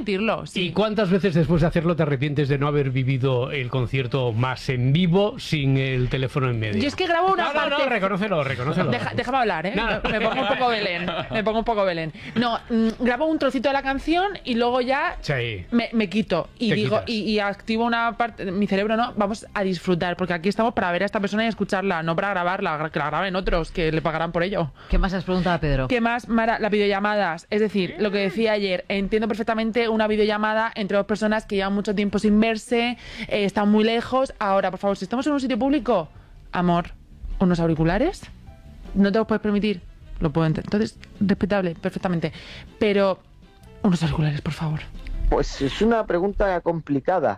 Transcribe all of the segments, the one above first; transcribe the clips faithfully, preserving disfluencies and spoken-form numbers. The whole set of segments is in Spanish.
admitirlo, sí. ¿Y cuántas veces después de hacerlo te arrepientes de no haber vivido el concierto más en vivo sin el teléfono en medio? Yo es que grabo una no, parte... No, no, reconócelo, reconócelo. Deja, déjame hablar, ¿eh? No. Me pongo un poco Belén. Me pongo un poco Belén. No, mmm, grabo un trocito de la canción y luego ya sí. me, me quito. Y Te digo, quitas. y, y activo una parte... Mi cerebro, no, vamos a disfrutar, porque aquí estamos para ver a esta persona y escucharla, no para grabarla, que la graben otros, que le pagarán por ello. ¿Qué más has preguntado, Pedro? ¿Qué más, Mara? Las videollamadas. Es decir, lo que decía ayer, entiendo perfectamente una videollamada entre dos personas que llevan mucho tiempo sin verse, eh, están muy lejos. Ahora, por favor, si estamos en un sitio público, amor, unos auriculares, no te los puedes permitir. Lo puedo entender. Entonces, respetable, perfectamente. Pero, unos auriculares, por favor. Pues es una pregunta complicada.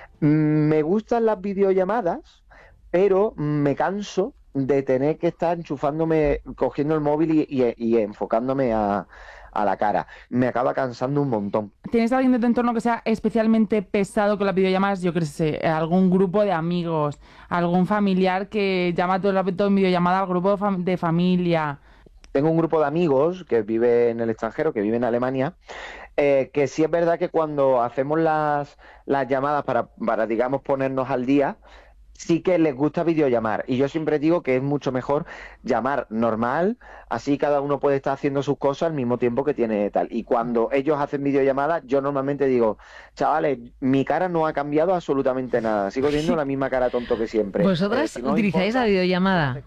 Me gustan las videollamadas, pero me canso de tener que estar enchufándome, cogiendo el móvil y, y, y enfocándome a, a la cara. Me acaba cansando un montón. ¿Tienes alguien de tu entorno que sea especialmente pesado con las videollamadas? Yo qué sé, algún grupo de amigos, algún familiar que llama todo el rato en videollamada al grupo de, fam- de familia. Tengo un grupo de amigos que vive en el extranjero, que vive en Alemania, eh, que sí es verdad que cuando hacemos las, las llamadas para, para, digamos, ponernos al día, sí que les gusta videollamar. Y yo siempre digo que es mucho mejor llamar normal, así cada uno puede estar haciendo sus cosas al mismo tiempo que tiene tal. Y cuando ellos hacen videollamadas, yo normalmente digo, chavales, mi cara no ha cambiado absolutamente nada, sigo teniendo la misma cara tonto que siempre. ¿Vosotras Eh, si no utilizáis importa, la videollamada?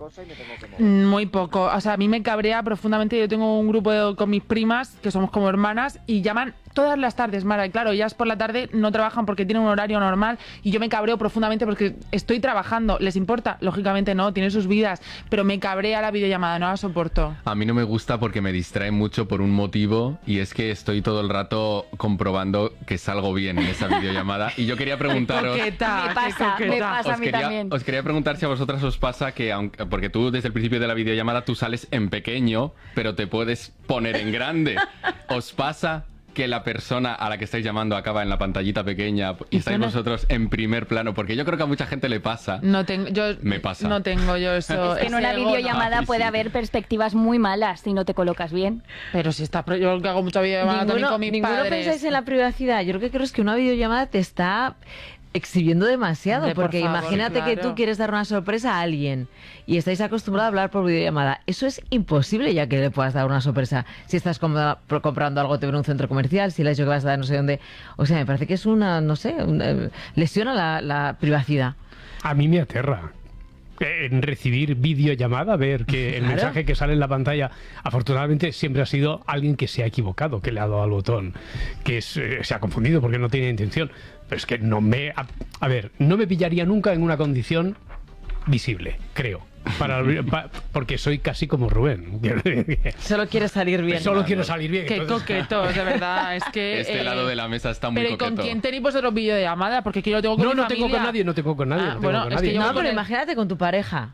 Muy poco. O sea, a mí me cabrea profundamente. Yo tengo un grupo de, con mis primas, que somos como hermanas, y llaman todas las tardes, Mara. Y claro, ellas por la tarde no trabajan porque tienen un horario normal, y yo me cabreo profundamente porque estoy trabajando. ¿Les importa? Lógicamente no, tienen sus vidas, pero me cabrea la videollamada, no la soporto. A mí no me gusta porque me distrae mucho por un motivo, y es que estoy todo el rato comprobando que salgo bien en esa videollamada. Y yo quería preguntaros... Coqueta, Me pasa, qué me coqueta. pasa a Os mí quería, también. os quería preguntar si a vosotras os pasa que, aunque, porque tú desde el principio de la videollamada tú sales en pequeño, pero te puedes poner en grande. ¿Os pasa que la persona a la que estáis llamando acaba en la pantallita pequeña y estáis no- vosotros en primer plano? Porque yo creo que a mucha gente le pasa. No tengo, yo Me pasa. no tengo yo eso. Es que en ese una ego, no. videollamada Ah, sí, puede sí. haber perspectivas muy malas si no te colocas bien. Pero si está, yo que hago mucha videollamada también Ninguno, con mis ninguno padres. pensáis en la privacidad. Yo lo que creo es que una videollamada te está exhibiendo demasiado, Hombre, por porque favor, imagínate que claro. tú quieres dar una sorpresa a alguien y estáis acostumbrados a hablar por videollamada. Eso es imposible ya que le puedas dar una sorpresa. Si estás compra- pro- comprando algo te en un centro comercial, si le has dicho que vas a dar no sé dónde. O sea, me parece que es una, no sé, una- lesiona la, la privacidad. A mí me aterra. Eh, En recibir videollamada, ver que el Claro. mensaje que sale en la pantalla, afortunadamente siempre ha sido alguien que se ha equivocado, que le ha dado al botón, que es, eh, se ha confundido porque no tenía intención. Pero es que no me... A, a ver, no me pillaría nunca en una condición visible, creo. Para, pa- porque soy casi como Rubén. Solo quieres salir bien. Solo quiero salir bien. Qué entonces- coquetos, de verdad. Es que. Este eh, lado de la mesa está muy Pero ¿y coqueto. con quién tenéis vosotros videollamada? Porque aquí yo lo tengo con No, mi no tengo familia. con nadie, no tengo con nadie. Ah, no tengo bueno, con es que nadie. yo No, voy pero con el- imagínate con tu pareja.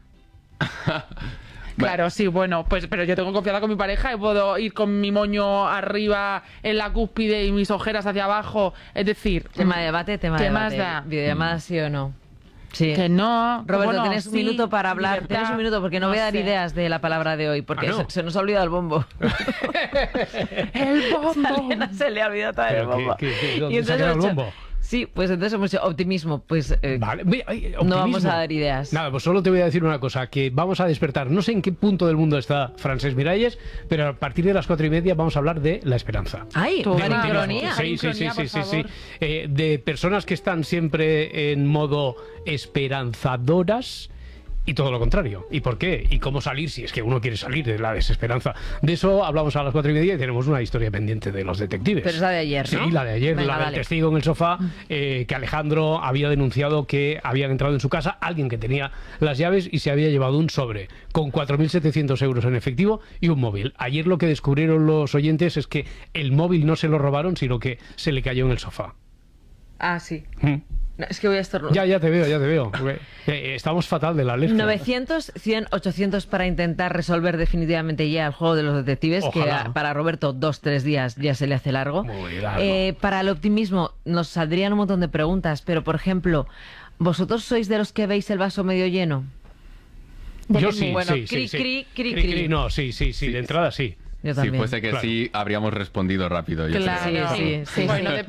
Claro, sí, bueno, pues pero yo tengo confianza con mi pareja y puedo ir con mi moño arriba en la cúspide y mis ojeras hacia abajo. Es decir, Tema de debate, tema ¿qué de más debate. da? Videollamada sí o no. Sí. Que no. Roberto, ¿cómo no? tienes un Sí, minuto para hablar. libertad, Tienes un minuto porque no, voy a dar sé. ideas de la palabra de hoy, porque Ah, ¿no? se, se nos ha olvidado el bombo. El bombo. A Elena se le ha olvidado traer el Pero bombo. ¿qué- qué- qué- dónde Y se ha entonces quedado el hemos dicho- bombo? Sí, pues entonces hemos dicho optimismo. Pues eh, Vale, ve- ay, no vamos optimismo. a dar ideas. Nada, pues solo te voy a decir una cosa, que vamos a despertar. No sé en qué punto del mundo está Francesc Miralles, pero a partir de las cuatro y media vamos a hablar de la esperanza. ¡Ay! Tú, De ¡Una María, ironía! Sí, sí, sí, Sincronía, sí, por sí, sí. favor. Eh, de personas que están siempre en modo esperanzadoras y todo lo contrario. ¿Y por qué? ¿Y cómo salir si es que uno quiere salir de la desesperanza? De eso hablamos a las cuatro y media y tenemos una historia pendiente de los detectives. Pero es la de ayer, Sí, ¿no? la de ayer, Venga, la del dale. testigo en el sofá, eh, que Alejandro había denunciado que habían entrado en su casa alguien que tenía las llaves y se había llevado un sobre con cuatro mil setecientos euros en efectivo y un móvil. Ayer lo que descubrieron los oyentes es que el móvil no se lo robaron, sino que se le cayó en el sofá. Ah, sí. Mm. No, es que voy a estornudar. Ya, ya te veo, ya te veo. Eh, Estamos fatal de la letra. novecientos, cien, ochocientos para intentar resolver definitivamente ya el juego de los detectives, Ojalá. que a- para Roberto dos, tres días ya se le hace largo. Muy largo. Eh, para el optimismo nos saldrían un montón de preguntas, pero por ejemplo, ¿vosotros sois de los que veis el vaso medio lleno? Yo sí, Bueno, sí, cri, sí, sí. cri, cri, Cri, cri. No, sí, sí, sí, Sí. de entrada sí. Yo Si también. fuese que Claro. sí, habríamos respondido rápido. Yo Claro. creo. Sí, sí, sí. Bueno,